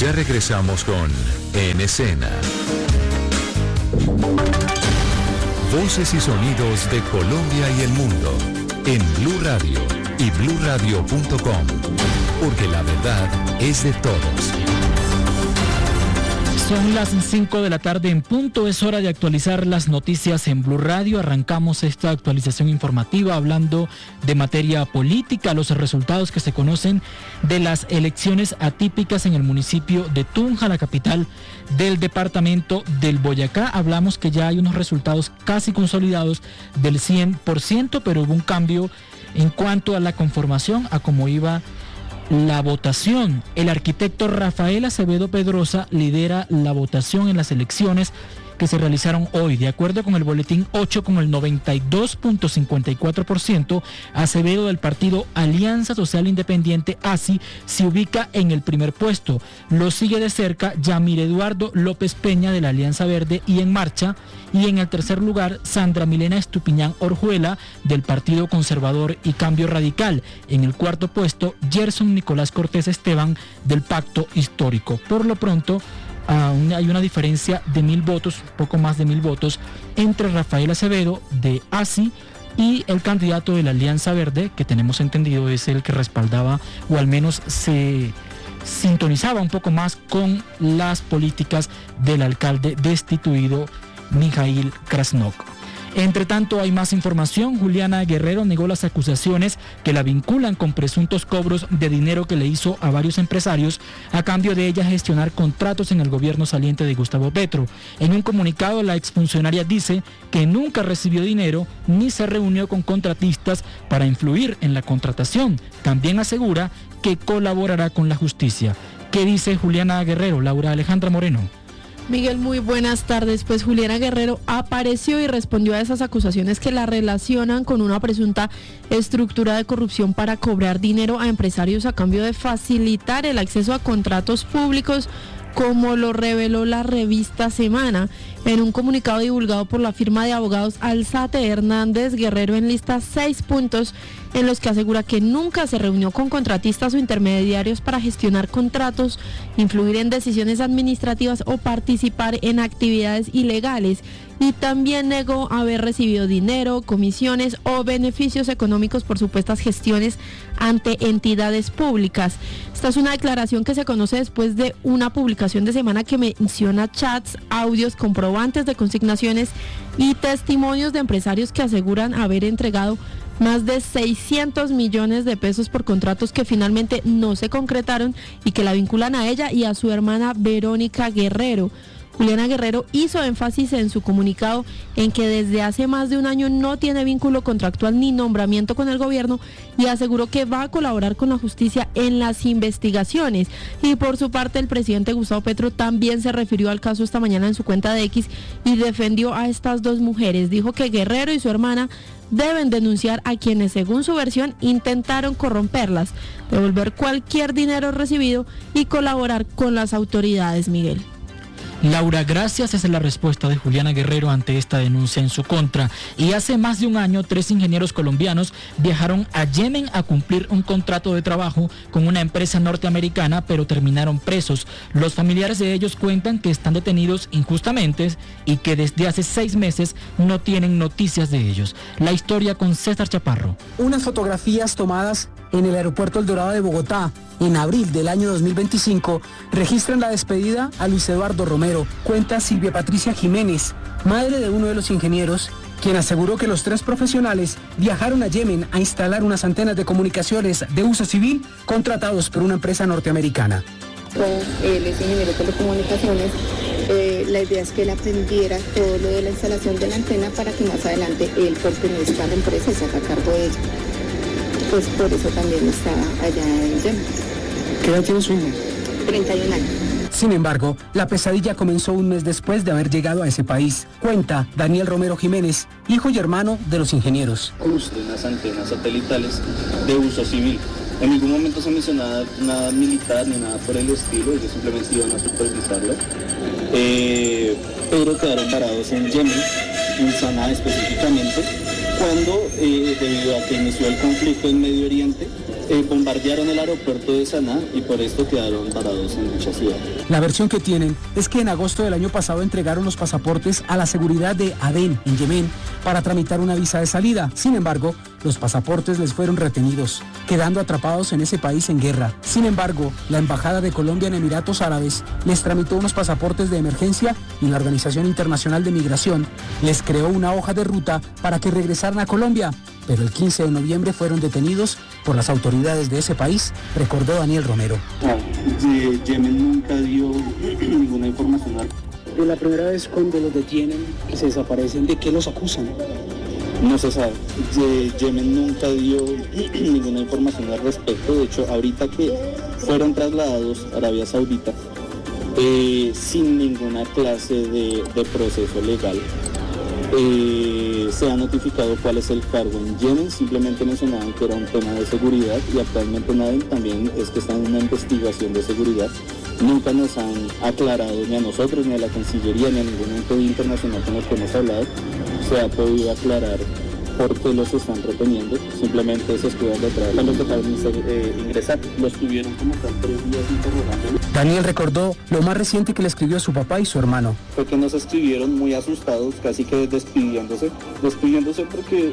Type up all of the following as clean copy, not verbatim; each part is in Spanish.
Ya regresamos con En Escena. Voces y sonidos de Colombia y el mundo en Blue Radio y bluradio.com, porque la verdad es de todos. Son las 5 de la tarde en punto, es hora de actualizar las noticias en Blue Radio. Arrancamos esta actualización informativa hablando de materia política, los resultados que se conocen de las elecciones atípicas en el municipio de Tunja, la capital del departamento del Boyacá. Hablamos que ya hay unos resultados casi consolidados del 100%, pero hubo un cambio en cuanto a la conformación, a cómo iba la votación. El arquitecto Rafael Acevedo Pedrosa lidera la votación en las elecciones que se realizaron hoy. De acuerdo con el boletín 8, con el 92.54%, Acevedo del partido Alianza Social Independiente, ASI, se ubica en el primer puesto. Lo sigue de cerca Yamir Eduardo López Peña de la Alianza Verde y En Marcha, y en el tercer lugar Sandra Milena Estupiñán Orjuela del Partido Conservador y Cambio Radical. En el cuarto puesto Gerson Nicolás Cortés Esteban del Pacto Histórico. Por lo pronto hay una diferencia de 1.000 votos, poco más de 1.000 votos, entre Rafael Acevedo de ASI y el candidato de la Alianza Verde, que tenemos entendido es el que respaldaba, o al menos se sintonizaba un poco más con las políticas del alcalde destituido Mijail Krasnok. Entre tanto, hay más información. Juliana Guerrero negó las acusaciones que la vinculan con presuntos cobros de dinero que le hizo a varios empresarios a cambio de ella gestionar contratos en el gobierno saliente de Gustavo Petro. En un comunicado, la exfuncionaria dice que nunca recibió dinero ni se reunió con contratistas para influir en la contratación. También asegura que colaborará con la justicia. ¿Qué dice Juliana Guerrero? Laura Alejandra Moreno. Miguel, muy buenas tardes. Pues Juliana Guerrero apareció y respondió a esas acusaciones que la relacionan con una presunta estructura de corrupción para cobrar dinero a empresarios a cambio de facilitar el acceso a contratos públicos, como lo reveló la revista Semana. En un comunicado divulgado por la firma de abogados Alzate Hernández, Guerrero enlista 6 puntos en los que asegura que nunca se reunió con contratistas o intermediarios para gestionar contratos, influir en decisiones administrativas o participar en actividades ilegales. Y también negó haber recibido dinero, comisiones o beneficios económicos por supuestas gestiones ante entidades públicas. Esta es una declaración que se conoce después de una publicación de Semana que menciona chats, audios, comprobantes de consignaciones y testimonios de empresarios que aseguran haber entregado más de 600 millones de pesos por contratos que finalmente no se concretaron y que la vinculan a ella y a su hermana Verónica Guerrero. Juliana Guerrero hizo énfasis en su comunicado en que desde hace más de un año no tiene vínculo contractual ni nombramiento con el gobierno y aseguró que va a colaborar con la justicia en las investigaciones. Y por su parte, el presidente Gustavo Petro también se refirió al caso esta mañana en su cuenta de X y defendió a estas dos mujeres. Dijo que Guerrero y su hermana deben denunciar a quienes, según su versión, intentaron corromperlas, devolver cualquier dinero recibido y colaborar con las autoridades, Miguel. Laura, gracias. Esa es la respuesta de Juliana Guerrero ante esta denuncia en su contra. Y hace más de un año, 3 ingenieros colombianos viajaron a Yemen a cumplir un contrato de trabajo con una empresa norteamericana, pero terminaron presos. Los familiares de ellos cuentan que están detenidos injustamente y que desde hace 6 meses no tienen noticias de ellos. La historia con César Chaparro. Unas fotografías tomadas en el aeropuerto El Dorado de Bogotá en abril del año 2025 registran la despedida a Luis Eduardo Romero, cuenta Silvia Patricia Jiménez, madre de uno de los ingenieros, quien aseguró que los 3 profesionales viajaron a Yemen a instalar unas antenas de comunicaciones de uso civil contratados por una empresa norteamericana. Él es ingeniero de telecomunicaciones. La idea es que él aprendiera todo lo de la instalación de la antena para que más adelante él pertenezca a la empresa y se haga cargo de ella. Pues por eso también está allá en Yemen. ¿Qué edad tiene su hijo? 31 años. Sin embargo, la pesadilla comenzó un mes después de haber llegado a ese país, cuenta Daniel Romero Jiménez, hijo y hermano de los ingenieros. Unas antenas satelitales de uso civil. En ningún momento se mencionaba nada militar ni nada por el estilo, ellos simplemente iban a supervisarlo. Pero quedaron varados en Yemen, en Sanaa específicamente, cuando, debido a que inició el conflicto en Medio Oriente, bombardearon el aeropuerto de Saná y por esto quedaron varados en dicha ciudad. La versión que tienen es que en agosto del año pasado entregaron los pasaportes a la seguridad de Adén, en Yemen, para tramitar una visa de salida. Sin embargo, los pasaportes les fueron retenidos, quedando atrapados en ese país en guerra. Sin embargo, la Embajada de Colombia en Emiratos Árabes les tramitó unos pasaportes de emergencia y la Organización Internacional de Migración les creó una hoja de ruta para que regresaran a Colombia. Pero el 15 de noviembre fueron detenidos por las autoridades de ese país, recordó Daniel Romero. Yemen nunca dio ninguna información. Es la primera vez cuando los detienen, que se desaparecen, ¿de qué los acusan? No se sabe. Yemen nunca dio ninguna información al respecto. De hecho, ahorita que fueron trasladados a Arabia Saudita, sin ninguna clase de proceso legal, se ha notificado cuál es el cargo en Yemen. Simplemente mencionaban que era un tema de seguridad y actualmente también es que está en una investigación de seguridad. Nunca nos han aclarado, ni a nosotros, ni a la Cancillería, ni a ningún ente internacional con el que hemos hablado, se ha podido aclarar por qué los están reteniendo. Simplemente se escudan detrás de los dejaron ingresar. Los tuvieron como tal 3 días interrogando. Daniel recordó lo más reciente que le escribió a su papá y su hermano. Fue que nos escribieron muy asustados, casi que despidiéndose porque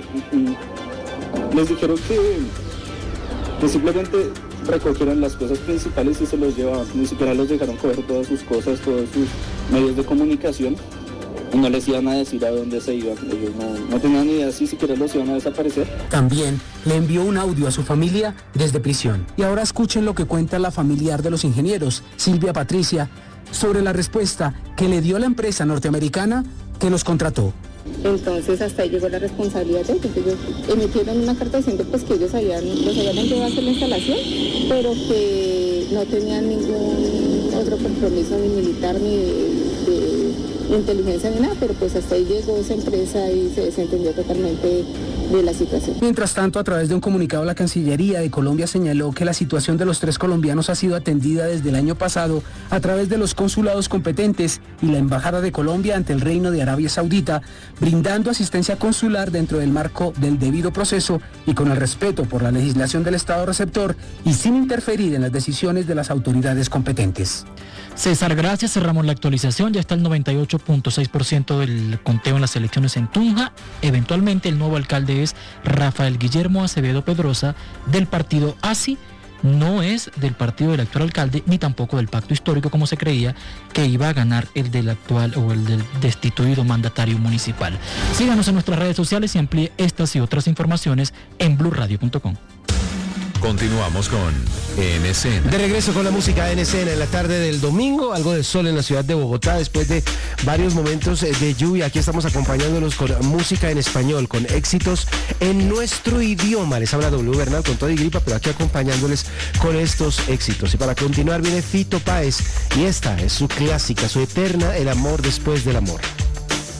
les dijeron que simplemente recogieron las cosas principales y se los llevaban. Ni siquiera los dejaron coger todas sus cosas, todos sus medios de comunicación. Y no les iban a decir a dónde se iban. Ellos no tenían ni idea si siquiera los iban a desaparecer. También le envió un audio a su familia desde prisión. Y ahora escuchen lo que cuenta la familiar de los ingenieros, Silvia Patricia, sobre la respuesta que le dio la empresa norteamericana que los contrató. Entonces hasta ahí llegó la responsabilidad de ellos. Ellos emitieron una carta diciendo pues que ellos los habían enviado a hacer la instalación, pero que no tenían ningún otro compromiso ni militar ni de inteligencia ni nada, pero pues hasta ahí llegó esa empresa y se desentendió totalmente de la situación. Mientras tanto, a través de un comunicado, la Cancillería de Colombia señaló que la situación de los 3 colombianos ha sido atendida desde el año pasado a través de los consulados competentes y la Embajada de Colombia ante el Reino de Arabia Saudita, brindando asistencia consular dentro del marco del debido proceso y con el respeto por la legislación del Estado receptor y sin interferir en las decisiones de las autoridades competentes. César, gracias. Cerramos la actualización. Ya está el 98.6% del conteo en las elecciones en Tunja. Eventualmente el nuevo alcalde es Rafael Guillermo Acevedo Pedrosa del partido ASI. No es del partido del actual alcalde ni tampoco del pacto histórico como se creía que iba a ganar el del actual o el del destituido mandatario municipal. Síganos en nuestras redes sociales y amplíe estas y otras informaciones en blurradio.com. Continuamos con NSN. De regreso con la música NSN en la tarde del domingo, algo de sol en la ciudad de Bogotá después de varios momentos de lluvia. Aquí estamos acompañándolos con música en español, con éxitos en nuestro idioma. Les habla W Bernal con todo y gripa, pero aquí acompañándoles con estos éxitos. Y para continuar viene Fito Páez y esta es su clásica, su eterna, El amor después del amor.